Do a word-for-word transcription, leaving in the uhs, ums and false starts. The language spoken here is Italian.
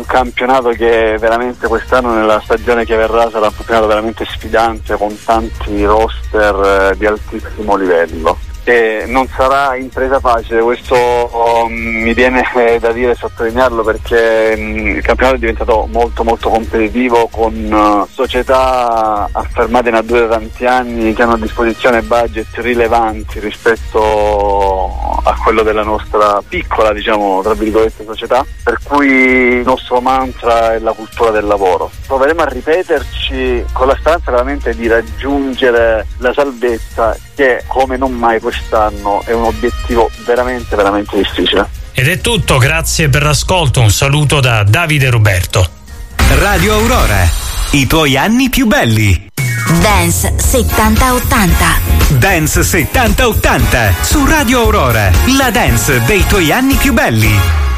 campionato che veramente quest'anno, nella stagione che verrà, sarà un campionato veramente sfidante, con tanti roster eh, di altissimo livello. E non sarà impresa facile, questo um, mi viene eh, da dire e sottolinearlo, perché um, il campionato è diventato molto molto competitivo, con uh, società affermate in A due da tanti anni, che hanno a disposizione budget rilevanti rispetto a quello della nostra piccola, diciamo, tra virgolette, società, per cui il nostro mantra è la cultura del lavoro. Proveremo a ripeterci con la speranza veramente di raggiungere la salvezza, che come non mai quest'anno è un obiettivo veramente veramente difficile. Ed è tutto, grazie per l'ascolto, un saluto da Davide Roberto. Radio Aurora, i tuoi anni più belli. Dance settanta ottanta. Dance settanta ottanta su Radio Aurora, la dance dei tuoi anni più belli.